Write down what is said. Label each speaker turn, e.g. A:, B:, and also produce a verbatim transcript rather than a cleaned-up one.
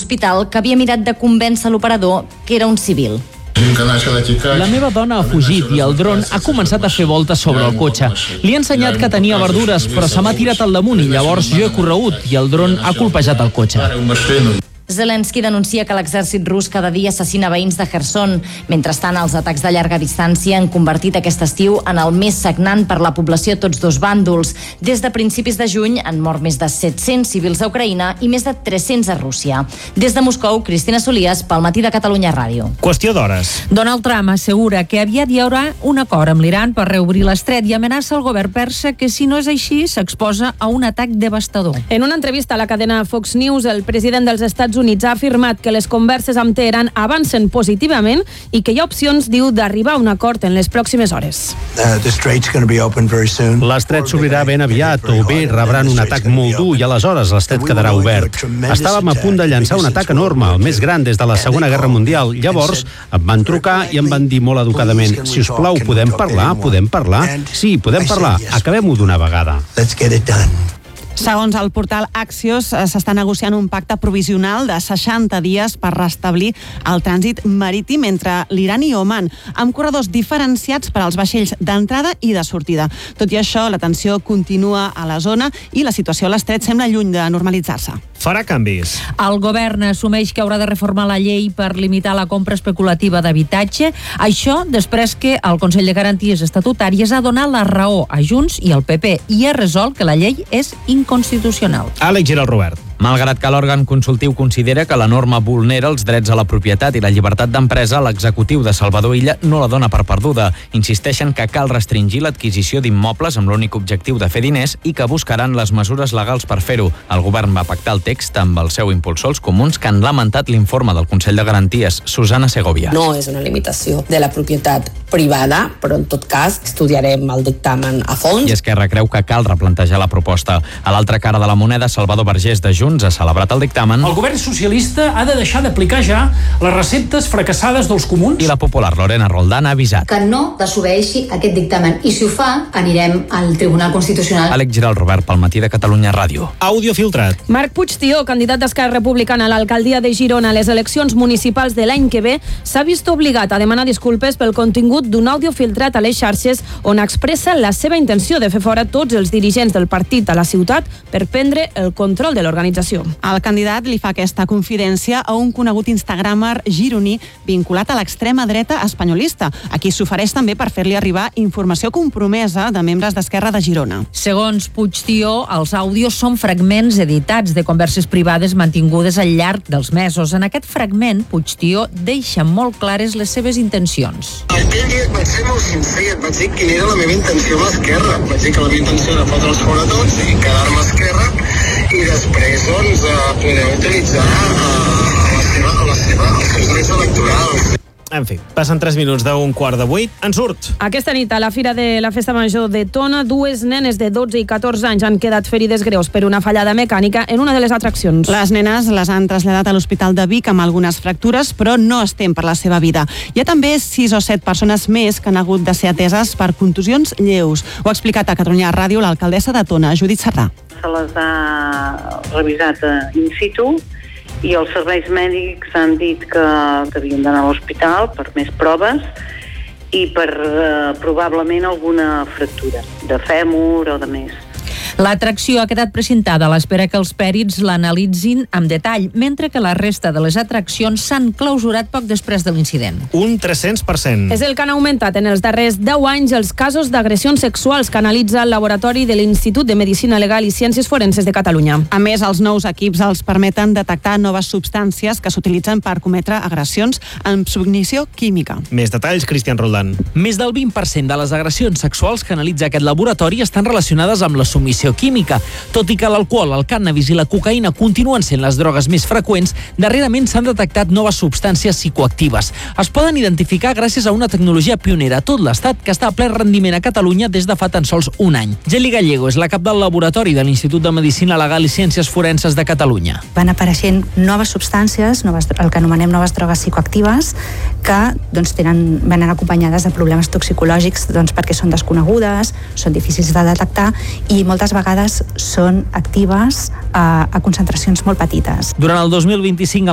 A: l'hospital que havia mirat de convèncer l'operador que era un civil.
B: La meva dona ha fugit i el dron ha començat a fer voltes sobre el cotxe. Li he ensenyat que tenia verdures, però se m'ha tirat al damunt i llavors jo he corregut i el dron ha colpejat el cotxe.
A: Zelensky denuncia que l'exèrcit rus cada dia assassina veïns de Kherson. Mentrestant, els atacs de llarga distància han convertit aquest estiu en el més sagnant per la població a tots dos bàndols. Des de principis de juny han mort més de set-cents civils a Ucraïna i més de tres-cents a Rússia. Des de Moscou, Cristina Solies, pel Matí de Catalunya Ràdio.
C: Qüestió d'hores.
D: Donald Trump assegura que aviat hi haurà un acord amb l'Iran per reobrir l'estret i amenaça el govern persa que, si no és així, s'exposa a un atac devastador.
E: En una entrevista a la cadena Fox News, el president dels Estats Units ha afirmat que les converses amb Teheran avancen positivament i que hi ha opcions, diu, d'arribar a un acord en les pròximes hores.
C: L'estret s'obrirà ben aviat o bé rebran un atac molt dur i aleshores l'estret quedarà obert. Estàvem a punt de llançar un atac enorme, el més gran des de la Segona Guerra Mundial. Llavors em van trucar i em van dir molt educadament: si us plau, podem parlar? Podem parlar? Sí, podem parlar. Acabem-ho d'una vegada.
F: Segons el portal Axios, s'està negociant un pacte provisional de seixanta dies per restablir el trànsit marítim entre l'Iran i Oman, amb corredors diferenciats per als vaixells d'entrada i de sortida. Tot i això, la tensió continua a la zona i la situació a l'estret sembla lluny de normalitzar-se.
C: Farà canvis.
D: El govern assumeix que haurà de reformar la llei per limitar la compra especulativa d'habitatge. Això després que el Consell de Garanties Estatutàries ha donat la raó a Junts i al P P i ha resolt que la llei és inconstitucional.
C: Àlex Giral Robert.
G: Malgrat que l'òrgan consultiu considera que la norma vulnera els drets a la propietat i la llibertat d'empresa, l'executiu de Salvador Illa no la dona per perduda. Insisteixen que cal restringir l'adquisició d'immobles amb l'únic objectiu de fer diners i que buscaran les mesures legals per fer-ho. El govern va pactar el text amb el seu impulsor, els comuns, que han lamentat l'informe del Consell de Garanties. Susana Segovia.
H: No és una limitació de la propietat privada, però en tot cas estudiarem el dictamen a fons.
G: I Esquerra creu que cal replantejar la proposta. A l'altra cara de la moneda, Salvador Vergés de Junts ha celebrat el dictamen.
I: El govern socialista ha de deixar d'aplicar ja les receptes fracassades dels comuns.
G: I la popular Lorena Roldán ha avisat
J: que no desobeeixi aquest dictamen. I si ho fa, anirem al Tribunal Constitucional.
G: Àlex Giral Robert, pel Matí de Catalunya Ràdio.
C: Àudio filtrat.
E: Marc Puigtió, candidat d'Esquerra Republicana a l'alcaldia de Girona a les eleccions municipals de l'any que ve, s'ha vist obligat a demanar disculpes pel contingut d'un àudio filtrat a les xarxes on expressa la seva intenció de fer fora tots els dirigents del partit a la ciutat per prendre el control de l'organització.
F: El candidat li fa aquesta confidència a un conegut instagramer gironí vinculat a l'extrema dreta espanyolista, a qui s'ofereix també per fer-li arribar informació compromesa de membres d'Esquerra de Girona.
D: Segons Puigtió, els àudios són fragments editats de converses privades mantingudes al llarg dels mesos. En aquest fragment, Puigtió deixa molt clares les seves intencions.
K: Aquell dia vaig ser molt sincer, et vaig dir quina era la meva intenció amb l'Esquerra. Vaig dir que la meva intenció era fotre'ls fora tots i quedar-me a Esquerra, i després doncs poder utilitzar la seva, la seva, els seus drets electorals.
C: En fi, passen tres minuts d'un quart de vuit. En surt.
E: Aquesta nit, a la Fira de la Festa Major de Tona, dues nenes de dotze i catorze anys han quedat ferides greus per una fallada mecànica en una de les atraccions.
F: Les nenes les han traslladat a l'Hospital de Vic amb algunes fractures, però no es tem per la seva vida. Hi ha també sis o set persones més que han hagut de ser ateses per contusions lleus. Ho ha explicat a Catalunya Ràdio l'alcaldessa de Tona, Judit Serrà.
L: Se les ha revisat in situ i els serveis mèdics han dit que havien d'anar a l'hospital per més proves i per eh, probablement alguna fractura de fèmur o de més.
D: L'atracció ha quedat presentada a l'espera que els pèrits l'analitzin amb detall, mentre que la resta de les atraccions s'han clausurat poc després de l'incident.
C: Un tres-cents per cent.
E: És el que han augmentat en els darrers deu anys els casos d'agressions sexuals que analitza el laboratori de l'Institut de Medicina Legal i Ciències Forenses de Catalunya.
F: A més, els nous equips els permeten detectar noves substàncies que s'utilitzen per cometre agressions amb submissió química.
C: Més detalls, Cristian Roldán.
B: Més del vint per cent de les agressions sexuals que analitza aquest laboratori estan relacionades amb la submissió química. Tot i que l'alcohol, el cànnabis i la cocaïna continuen sent les drogues més freqüents, darrerament s'han detectat noves substàncies psicoactives. Es poden identificar gràcies a una tecnologia pionera a tot l'Estat que està a ple rendiment a Catalunya des de fa tan sols un any. Geli Gallego és la cap del laboratori de l'Institut de Medicina Legal i Ciències Forenses de Catalunya.
M: Van apareixent noves substàncies, noves, el que anomenem noves drogues psicoactives, que doncs, tenen, venen acompanyades de problemes toxicològics doncs, perquè són desconegudes, són difícils de detectar i moltes vegades són actives a, a concentracions molt petites.
B: Durant el dos mil vint-i-cinc